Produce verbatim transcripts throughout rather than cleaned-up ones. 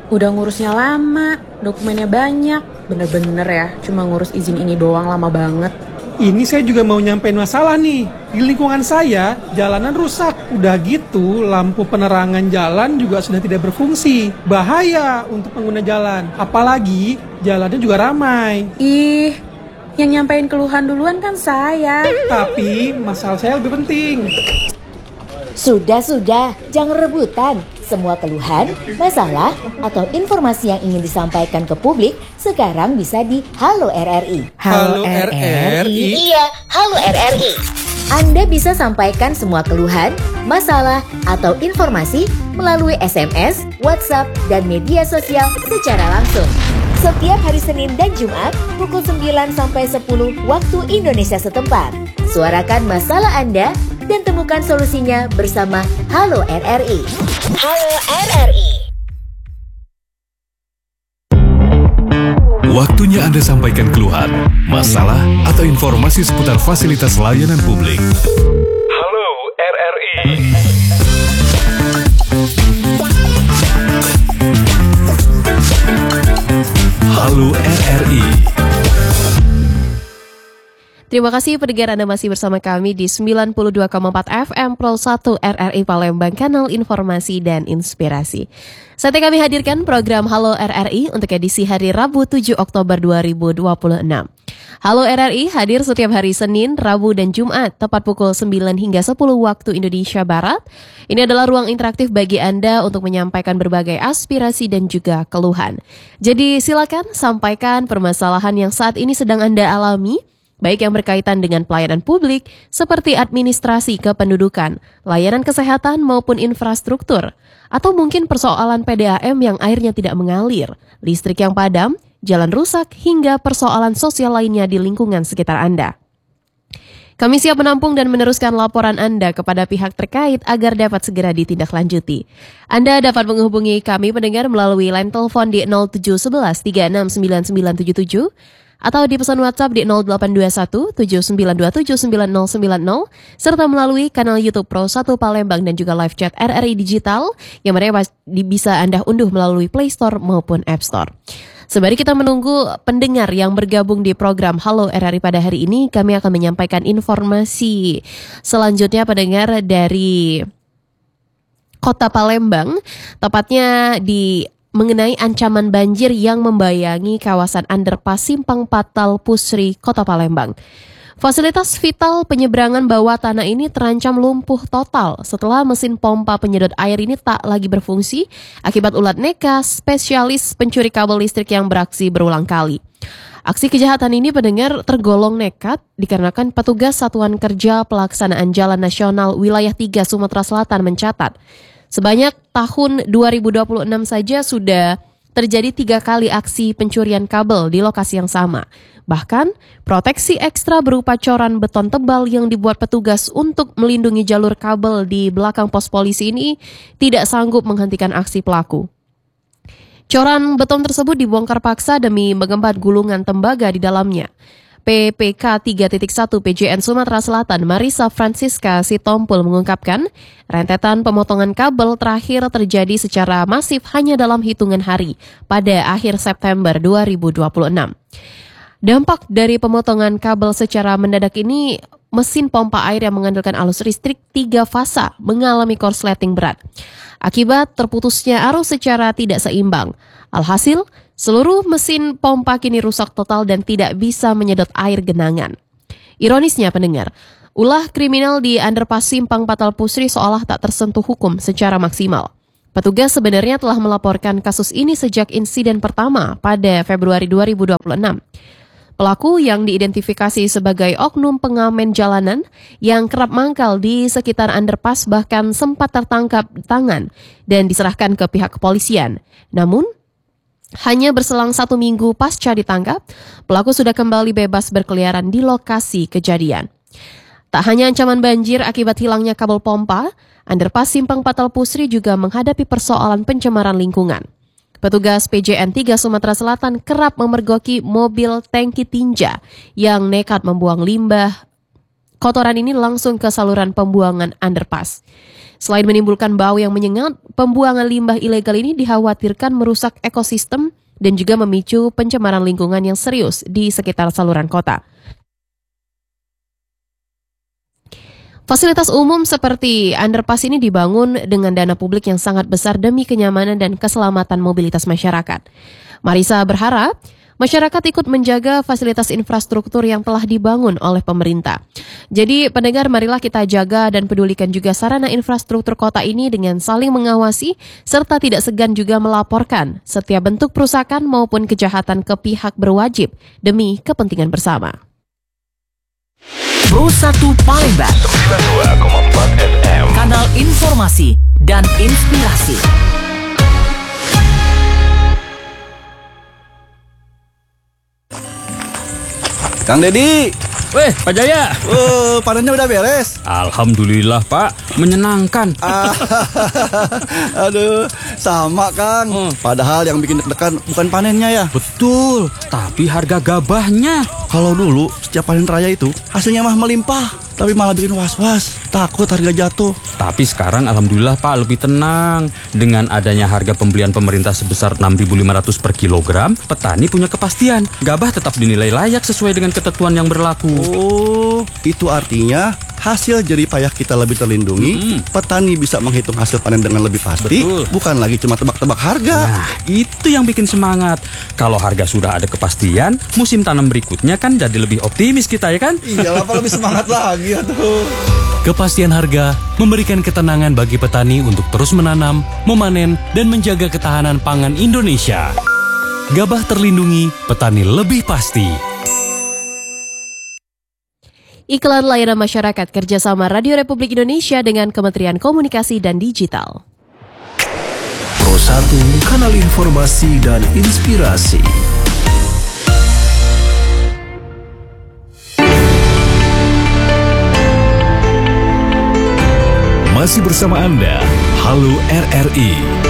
Udah ngurusnya lama, dokumennya banyak. Bener-bener ya, cuma ngurus izin ini doang lama banget. Ini saya juga mau nyampein masalah nih. Di lingkungan saya, jalanan rusak. Udah gitu, lampu penerangan jalan juga sudah tidak berfungsi. Bahaya untuk pengguna jalan. Apalagi, jalannya juga ramai. Ih, yang nyampein keluhan duluan kan saya. Tapi, masalah saya lebih penting. Sudah-sudah, jangan rebutan. Semua keluhan, masalah, atau informasi yang ingin disampaikan ke publik sekarang bisa di Halo R R I. Halo R R I? Iya, Halo R R I. Anda bisa sampaikan semua keluhan, masalah, atau informasi melalui S M S, WhatsApp, dan media sosial secara langsung. Setiap hari Senin dan Jumat pukul sembilan sampai sepuluh waktu Indonesia setempat. Suarakan masalah Anda dan temukan solusinya bersama Halo R R I. Halo R R I. Waktunya Anda sampaikan keluhan, masalah, atau informasi seputar fasilitas layanan publik. Halo R R I. Halo R R I. Terima kasih pendengar Anda masih bersama kami di sembilan puluh dua koma empat F M Pro satu R R I Palembang, kanal informasi dan inspirasi. Saatnya kami hadirkan program Halo R R I untuk edisi hari Rabu tujuh Oktober dua ribu dua puluh enam. Halo R R I hadir setiap hari Senin, Rabu, dan Jumat tepat pukul sembilan hingga sepuluh waktu Indonesia Barat. Ini adalah ruang interaktif bagi Anda untuk menyampaikan berbagai aspirasi dan juga keluhan. Jadi silakan sampaikan permasalahan yang saat ini sedang Anda alami, baik yang berkaitan dengan pelayanan publik seperti administrasi kependudukan, layanan kesehatan maupun infrastruktur, atau mungkin persoalan P D A M yang airnya tidak mengalir, listrik yang padam, jalan rusak, hingga persoalan sosial lainnya di lingkungan sekitar Anda. Kami siap menampung dan meneruskan laporan Anda kepada pihak terkait agar dapat segera ditindaklanjuti. Anda dapat menghubungi kami pendengar melalui line telepon di nol tujuh satu satu tiga enam sembilan sembilan tujuh tujuh atau di pesan WhatsApp di nol delapan dua satu tujuh sembilan dua tujuh sembilan nol sembilan nol serta melalui kanal YouTube Pro satu Palembang dan juga live chat R R I Digital yang mana bisa Anda unduh melalui Play Store maupun App Store. Sembari kita menunggu pendengar yang bergabung di program Halo R R I pada hari ini, kami akan menyampaikan informasi selanjutnya pendengar dari Kota Palembang, tepatnya di mengenai ancaman banjir yang membayangi kawasan underpass Simpang Patal Pusri, Kota Palembang. Fasilitas vital penyeberangan bawah tanah ini terancam lumpuh total setelah mesin pompa penyedot air ini tak lagi berfungsi akibat ulat neka spesialis pencuri kabel listrik yang beraksi berulang kali. Aksi kejahatan ini pendengar tergolong nekat dikarenakan petugas Satuan Kerja Pelaksanaan Jalan Nasional Wilayah tiga Sumatera Selatan mencatat sebanyak tahun dua ribu dua puluh enam saja sudah terjadi tiga kali aksi pencurian kabel di lokasi yang sama. Bahkan, proteksi ekstra berupa coran beton tebal yang dibuat petugas untuk melindungi jalur kabel di belakang pos polisi ini tidak sanggup menghentikan aksi pelaku. Coran beton tersebut dibongkar paksa demi mengembat gulungan tembaga di dalamnya. P P K tiga titik satu P J N Sumatera Selatan Marisa Francisca Sitompul mengungkapkan, rentetan pemotongan kabel terakhir terjadi secara masif hanya dalam hitungan hari pada akhir September dua ribu dua puluh enam. Dampak dari pemotongan kabel secara mendadak ini, mesin pompa air yang mengandalkan arus listrik tiga fasa mengalami korsleting berat. Akibat terputusnya arus secara tidak seimbang. Alhasil, seluruh mesin pompa kini rusak total dan tidak bisa menyedot air genangan. Ironisnya pendengar, ulah kriminal di underpass Simpang Patal Pusri seolah tak tersentuh hukum secara maksimal. Petugas sebenarnya telah melaporkan kasus ini sejak insiden pertama pada Februari dua ribu dua puluh enam. Pelaku yang diidentifikasi sebagai oknum pengamen jalanan yang kerap mangkal di sekitar underpass bahkan sempat tertangkap tangan dan diserahkan ke pihak kepolisian. Namun, hanya berselang satu minggu pasca ditangkap, pelaku sudah kembali bebas berkeliaran di lokasi kejadian. Tak hanya ancaman banjir akibat hilangnya kabel pompa, underpass Simpang Patal Pusri juga menghadapi persoalan pencemaran lingkungan. Petugas P J N tiga Sumatera Selatan kerap memergoki mobil tangki tinja yang nekat membuang limbah kotoran ini langsung ke saluran pembuangan underpass. Selain menimbulkan bau yang menyengat, pembuangan limbah ilegal ini dikhawatirkan merusak ekosistem dan juga memicu pencemaran lingkungan yang serius di sekitar saluran kota. Fasilitas umum seperti underpass ini dibangun dengan dana publik yang sangat besar demi kenyamanan dan keselamatan mobilitas masyarakat. Marisa berharap masyarakat ikut menjaga fasilitas infrastruktur yang telah dibangun oleh pemerintah. Jadi pendengar, marilah kita jaga dan pedulikan juga sarana infrastruktur kota ini dengan saling mengawasi serta tidak segan juga melaporkan setiap bentuk perusakan maupun kejahatan ke pihak berwajib demi kepentingan bersama. Pro satu Palembang sembilan puluh dua koma empat F M. Kanal informasi dan inspirasi. Kang Dedi. Weh, Pak Jaya. Oh, panennya udah beres. Alhamdulillah, Pak. Menyenangkan. Ah, aduh, sama Kang. Hmm. Padahal yang bikin deg-degan bukan panennya ya. Betul, tapi harga gabahnya. Kalau dulu setiap panen raya itu hasilnya mah melimpah, tapi malah bikin was-was, takut harga jatuh. Tapi sekarang alhamdulillah Pak lebih tenang. Dengan adanya harga pembelian pemerintah sebesar enam ribu lima ratus per kilogram, petani punya kepastian. Gabah tetap dinilai layak sesuai dengan ketentuan yang berlaku. Oh, itu artinya hasil jerih payah kita lebih terlindungi. Mm-hmm. Petani bisa menghitung hasil panen dengan lebih pasti. Betul. Bukan lagi cuma tebak-tebak harga. Nah, itu yang bikin semangat. Kalau harga sudah ada kepastian, musim tanam berikutnya kan jadi lebih optimis kita, ya kan? Iyalah, apa lebih semangat lagi ya tuh. Kepastian harga memberikan ketenangan bagi petani untuk terus menanam, memanen, dan menjaga ketahanan pangan Indonesia. Gabah terlindungi, petani lebih pasti. Iklan layanan masyarakat kerjasama Radio Republik Indonesia dengan Kementerian Komunikasi dan Digital. Pro satu, kanal informasi dan inspirasi. Masih bersama Anda, Halo R R I.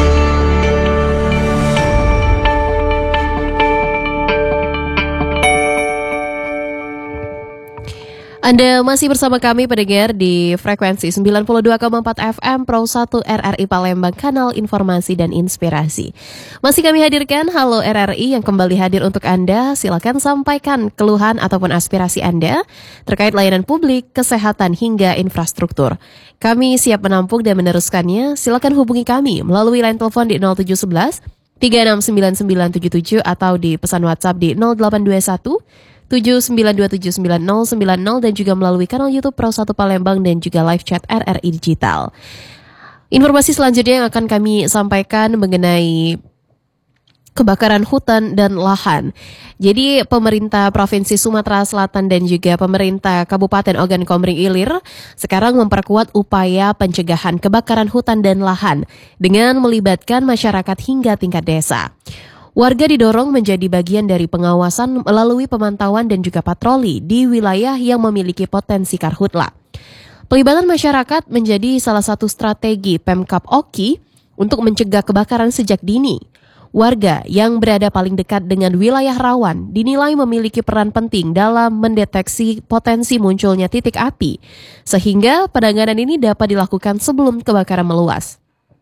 Anda masih bersama kami pendengar di frekuensi sembilan puluh dua koma empat F M Pro satu R R I Palembang, kanal informasi dan inspirasi. Masih kami hadirkan Halo R R I yang kembali hadir untuk Anda. Silakan sampaikan keluhan ataupun aspirasi Anda terkait layanan publik, kesehatan hingga infrastruktur. Kami siap menampung dan meneruskannya. Silakan hubungi kami melalui line telepon di nol tujuh satu satu tiga enam sembilan sembilan tujuh tujuh atau di pesan WhatsApp di nol delapan dua satu tujuh sembilan dua tujuh sembilan nol sembilan nol dan juga melalui kanal YouTube Pro satu Palembang dan juga live chat R R I Digital. Informasi selanjutnya yang akan kami sampaikan mengenai kebakaran hutan dan lahan. Jadi pemerintah Provinsi Sumatera Selatan dan juga pemerintah Kabupaten Ogan Komering Ilir sekarang memperkuat upaya pencegahan kebakaran hutan dan lahan dengan melibatkan masyarakat hingga tingkat desa. Warga didorong menjadi bagian dari pengawasan melalui pemantauan dan juga patroli di wilayah yang memiliki potensi karhutla. Pelibatan masyarakat menjadi salah satu strategi Pemkab Oki untuk mencegah kebakaran sejak dini. Warga yang berada paling dekat dengan wilayah rawan dinilai memiliki peran penting dalam mendeteksi potensi munculnya titik api, sehingga penanganan ini dapat dilakukan sebelum kebakaran meluas.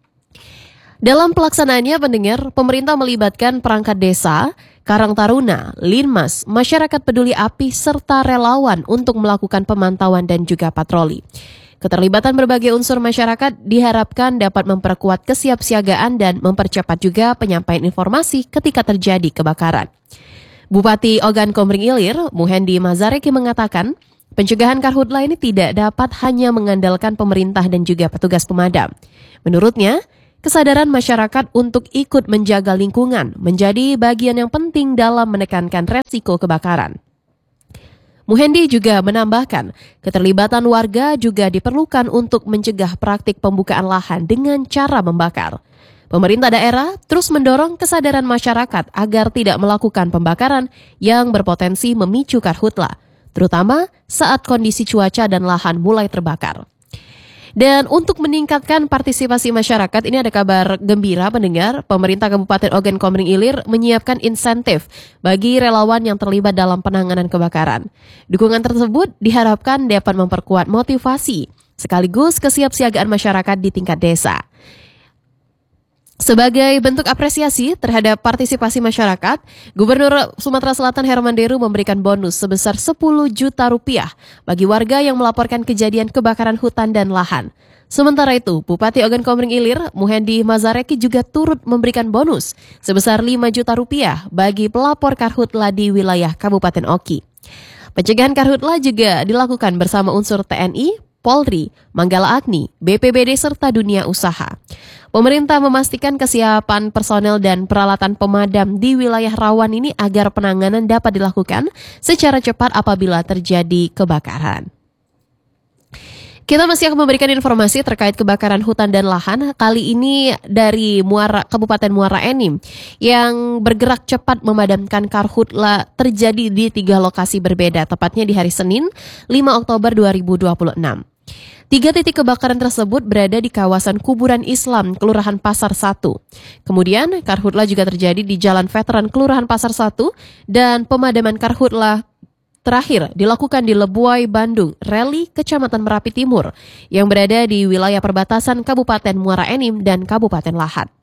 Dalam pelaksanaannya, pendengar, pemerintah melibatkan perangkat desa, Karang Taruna, Linmas, masyarakat peduli api, serta relawan untuk melakukan pemantauan dan juga patroli. Keterlibatan berbagai unsur masyarakat diharapkan dapat memperkuat kesiapsiagaan dan mempercepat juga penyampaian informasi ketika terjadi kebakaran. Bupati Ogan Komering Ilir, Muhendi Mazareki mengatakan, pencegahan karhutla ini tidak dapat hanya mengandalkan pemerintah dan juga petugas pemadam. Menurutnya, kesadaran masyarakat untuk ikut menjaga lingkungan menjadi bagian yang penting dalam menekankan resiko kebakaran. Muhendi juga menambahkan, keterlibatan warga juga diperlukan untuk mencegah praktik pembukaan lahan dengan cara membakar. Pemerintah daerah terus mendorong kesadaran masyarakat agar tidak melakukan pembakaran yang berpotensi memicu karhutla, terutama saat kondisi cuaca dan lahan mulai terbakar. Dan untuk meningkatkan partisipasi masyarakat, ini ada kabar gembira pendengar. Pemerintah Kabupaten Ogan Komering Ilir menyiapkan insentif bagi relawan yang terlibat dalam penanganan kebakaran. Dukungan tersebut diharapkan dapat memperkuat motivasi sekaligus kesiapsiagaan masyarakat di tingkat desa. Sebagai bentuk apresiasi terhadap partisipasi masyarakat, Gubernur Sumatera Selatan Herman Deru memberikan bonus sebesar sepuluh juta rupiah bagi warga yang melaporkan kejadian kebakaran hutan dan lahan. Sementara itu, Bupati Ogan Komering Ilir, Muhendi Mazareki juga turut memberikan bonus sebesar lima juta rupiah bagi pelapor karhutla di wilayah Kabupaten Oki. Pencegahan karhutla juga dilakukan bersama unsur T N I, Polri, Manggala Agni, B P B D serta dunia usaha. Pemerintah memastikan kesiapan personel dan peralatan pemadam di wilayah rawan ini agar penanganan dapat dilakukan secara cepat apabila terjadi kebakaran. Kita masih akan memberikan informasi terkait kebakaran hutan dan lahan, kali ini dari Muara, Kabupaten Muara Enim, yang bergerak cepat memadamkan karhutla terjadi di tiga lokasi berbeda, tepatnya di hari Senin, lima Oktober dua ribu dua puluh enam. Tiga titik kebakaran tersebut berada di kawasan Kuburan Islam, Kelurahan Pasar satu. Kemudian, karhutla juga terjadi di Jalan Veteran, Kelurahan Pasar satu, dan pemadaman karhutla terakhir dilakukan di Lebuai, Bandung, Reli, Kecamatan Merapi Timur, yang berada di wilayah perbatasan Kabupaten Muara Enim dan Kabupaten Lahat.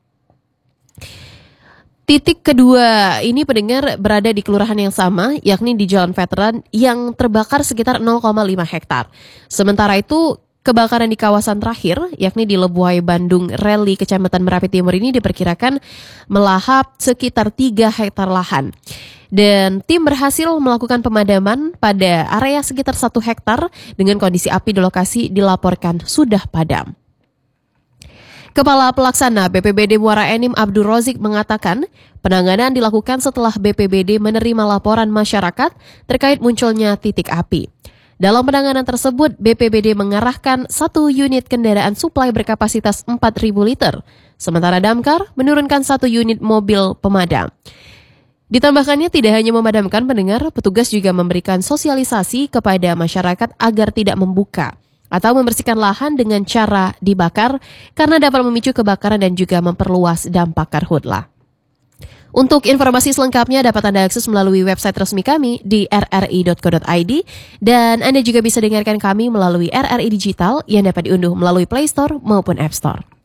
Titik kedua ini pendengar berada di kelurahan yang sama, yakni di Jalan Veteran yang terbakar sekitar nol koma lima hektar. Sementara itu, kebakaran di kawasan terakhir, yakni di Lebuai, Bandung, Reli, Kecamatan Merapi Timur ini diperkirakan melahap sekitar tiga hektar lahan. Dan tim berhasil melakukan pemadaman pada area sekitar satu hektar dengan kondisi api di lokasi dilaporkan sudah padam. Kepala Pelaksana B P B D Muara Enim Abdul Rozik mengatakan penanganan dilakukan setelah B P B D menerima laporan masyarakat terkait munculnya titik api. Dalam penanganan tersebut, B P B D mengarahkan satu unit kendaraan suplai berkapasitas empat ribu liter, sementara damkar menurunkan satu unit mobil pemadam. Ditambahkannya tidak hanya memadamkan pendengar, petugas juga memberikan sosialisasi kepada masyarakat agar tidak membuka atau membersihkan lahan dengan cara dibakar karena dapat memicu kebakaran dan juga memperluas dampak karhutla. Untuk informasi selengkapnya dapat Anda akses melalui website resmi kami di r r i dot co dot i d dan Anda juga bisa dengarkan kami melalui R R I Digital yang dapat diunduh melalui Play Store maupun App Store.